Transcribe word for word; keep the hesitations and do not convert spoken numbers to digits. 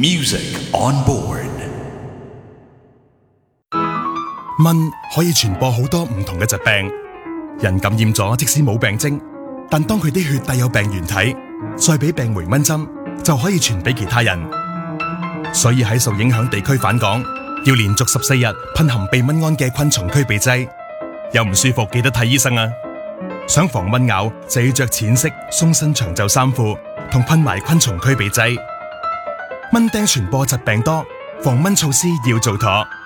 Music on board。 蚊可以傳播好多唔同嘅疾病，人感染咗即使冇病徵，但當佢啲血帶有病原體，再俾病媒蚊針，就可以傳俾其他人。所以喺受影響地區返港，要連續十四日噴含避蚊胺嘅昆蟲驅避劑。有唔舒服記得睇醫生啊！想防蚊咬就要着淺色鬆身長袖衫褲，同噴埋昆蟲驅避劑。蚊叮傳播疾病多，防蚊措施要做妥。